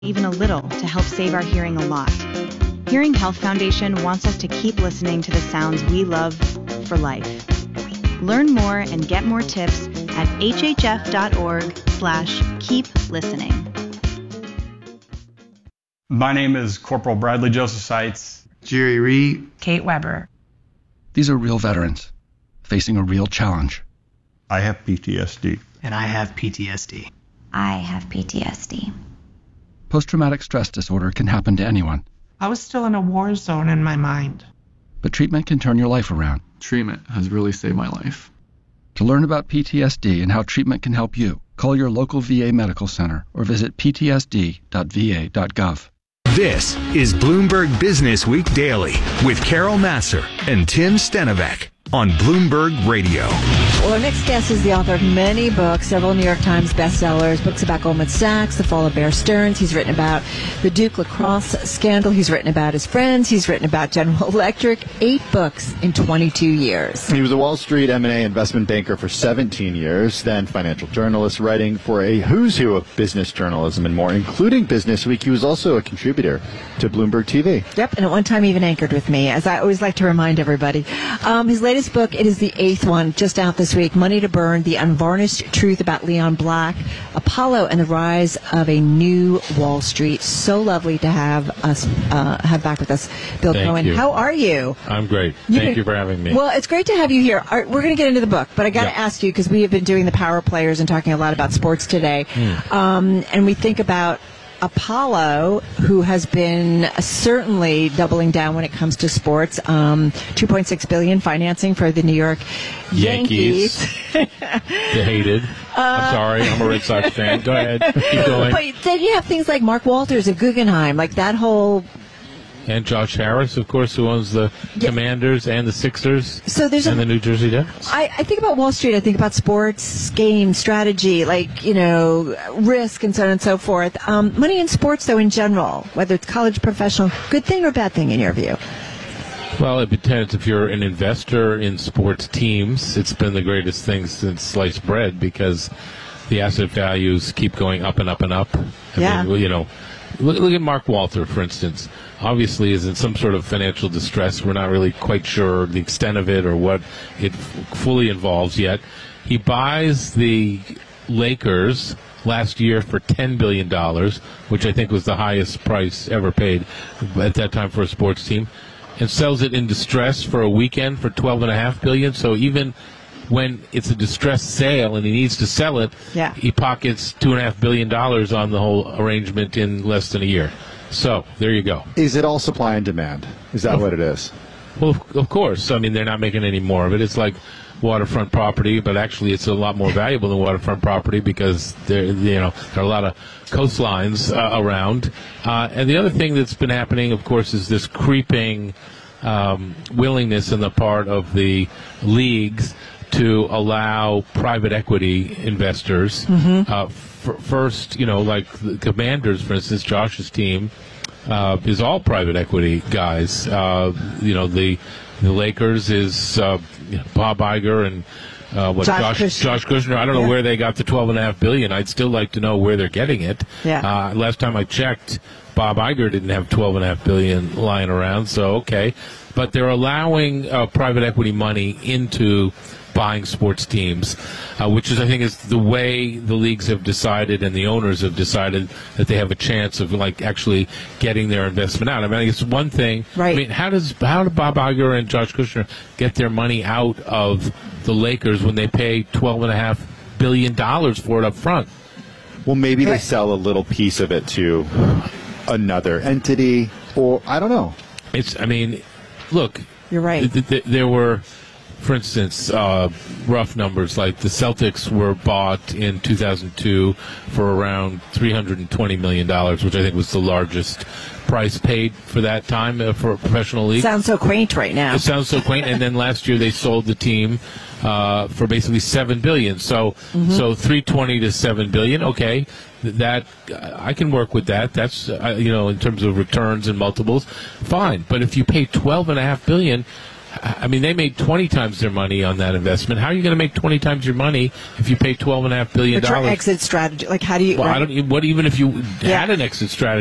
even a little to help save our hearing a lot. Hearing Health Foundation wants us to keep listening to the sounds we love for life. Learn more and get more tips at hhf.org/keep listening. My name is Corporal Bradley Joseph Seitz. Jerry Reed. Kate Weber. These are real veterans facing a real challenge. I have PTSD. And I have PTSD. I have PTSD. Post-traumatic stress disorder can happen to anyone. I was still in a war zone in my mind. But treatment can turn your life around. Treatment has really saved my life. To learn about PTSD and how treatment can help you, call your local VA medical center or visit ptsd.va.gov. This is Bloomberg Business Week Daily with Carol Massar and Tim Stenovec on Bloomberg Radio. Well, our next guest is the author of many books, several New York Times bestsellers, books about Goldman Sachs, the fall of Bear Stearns. He's written about the Duke lacrosse scandal. He's written about his friends. He's written about General Electric. 8 books in 22 years. He was a Wall Street M&A investment banker for 17 years, then financial journalist, writing for a who's who of business journalism and more, including Business Week. He was also a contributor to Bloomberg TV. Yep, and at one time even anchored with me, as I always like to remind everybody. His latest book, it is the 8th one, just out this week, Money to Burn, The Unvarnished Truth About Leon Black, Apollo, and the Rise of a New Wall Street. So lovely to have back with us, Bill Cohen. You. How are you? I'm great. Thank you for having me. Well, it's great to have you here. We're going to get into the book, but I got to ask you, because we have been doing the power players and talking a lot about sports today, and we think about Apollo, who has been certainly doubling down when it comes to sports. $2.6 billion financing for the New York Yankees. The hated. I'm sorry, I'm a Red Sox fan. Go ahead, keep going. But then you have things like Mark Walters at Guggenheim, like that whole. And Josh Harris, of course, who owns the Commanders and the Sixers and the New Jersey Devils. I think about Wall Street. I think about sports, game, strategy, risk and so on and so forth. Money in sports, though, in general, whether it's college, professional, good thing or bad thing in your view? Well, it depends. If you're an investor in sports teams, it's been the greatest thing since sliced bread because the asset values keep going up and up and up. I mean, look at Mark Walter, for instance. Obviously is in some sort of financial distress. We're not really quite sure the extent of it or what it fully involves yet. He buys the Lakers last year for $10 billion, which I think was the highest price ever paid at that time for a sports team, and sells it in distress for a weekend for $12.5 billion. So even when it's a distressed sale and he needs to sell it, he pockets $2.5 billion on the whole arrangement in less than a year. So, there you go. Is it all supply and demand? Is that what it is? Well, of course. I mean, they're not making any more of it. It's like waterfront property, but actually it's a lot more valuable than waterfront property because there are a lot of coastlines around. And the other thing that's been happening, of course, is this creeping willingness on the part of the leagues to allow private equity investors first, like the Commanders, for instance, Josh's team is all private equity guys. The Lakers is Bob Iger and Josh Kushner. I don't know where they got the $12.5 billion. I'd still like to know where they're getting it. Last time I checked, Bob Iger didn't have $12.5 billion lying around. So okay, but they're allowing private equity money into buying sports teams, which I think is the way the leagues have decided and the owners have decided that they have a chance of actually getting their investment out. I mean, it's one thing. Right. I mean, how do Bob Iger and Josh Kushner get their money out of the Lakers when they pay $12.5 billion for it up front? Well, maybe they sell a little piece of it to another entity, or I don't know. Look, you're right. There were, for instance, rough numbers, like the Celtics were bought in 2002 for around $320 million, which I think was the largest price paid for that time for a professional league. Sounds so quaint right now. It sounds so quaint. And then last year they sold the team for basically $7 billion. So 320 to $7 billion. Okay, that I can work with that. That's in terms of returns and multiples, fine. But if you pay $12.5 billion, I mean, they made 20 times their money on that investment. How are you going to make 20 times your money if you pay $12.5 billion? But your exit strategy, like how do you? Well, right? I don't. What even if you had an exit strategy?